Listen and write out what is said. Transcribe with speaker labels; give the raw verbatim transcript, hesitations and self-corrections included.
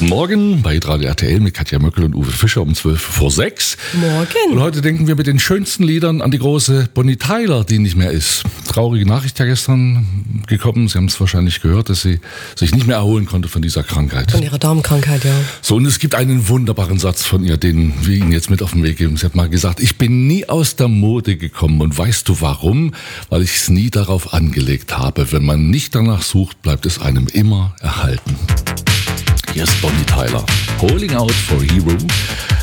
Speaker 1: Morgen bei Radio R T L mit Katja Möckel und Uwe Fischer um zwölf vor sechs.
Speaker 2: Morgen.
Speaker 1: Und heute denken wir mit den schönsten Liedern an die große Bonnie Tyler, die nicht mehr ist. Traurige Nachricht ja gestern gekommen. Sie haben es wahrscheinlich gehört, dass sie sich nicht mehr erholen konnte von dieser Krankheit.
Speaker 2: Von ihrer Darmkrankheit, ja.
Speaker 1: So, und es gibt einen wunderbaren Satz von ihr, den wir Ihnen jetzt mit auf den Weg geben. Sie hat mal gesagt, ich bin nie aus der Mode gekommen. Und weißt du warum? Weil ich es nie darauf angelegt habe. Wenn man nicht danach sucht, bleibt es einem immer erhalten. Hier ist Bonnie Tyler. Holding Out for Hero.